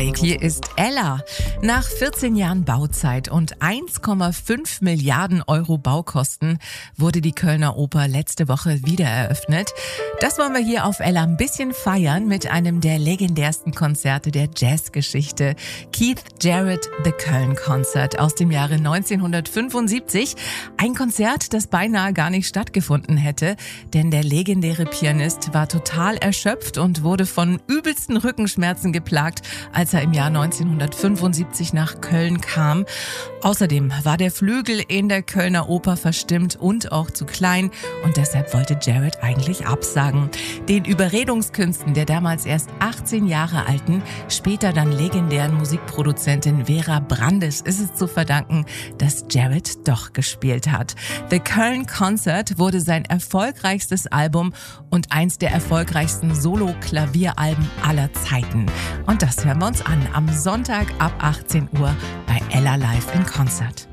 Hi, hier ist Ella. Nach 14 Jahren Bauzeit und 1,5 Milliarden Euro Baukosten wurde die Kölner Oper letzte Woche wieder eröffnet. Das wollen wir hier auf Ella ein bisschen feiern mit einem der legendärsten Konzerte der Jazzgeschichte. Keith Jarrett The Köln Concert aus dem Jahre 1975. Ein Konzert, das beinahe gar nicht stattgefunden hätte, denn der legendäre Pianist war total erschöpft und wurde von übelsten Rückenschmerzen geplagt, als er im Jahr 1975 nach Köln kam. Außerdem war der Flügel in der Kölner Oper verstimmt und auch zu klein und deshalb wollte Jarrett eigentlich absagen. Den Überredungskünsten der damals erst 18 Jahre alten, später dann legendären Musikproduzentin Vera Brandes ist es zu verdanken, dass Jarrett doch gespielt hat. The Köln Concert wurde sein erfolgreichstes Album und eins der erfolgreichsten Solo-Klavieralben aller Zeiten. Und das hören wir uns an am Sonntag ab 18 Uhr bei Ella Live in Concert.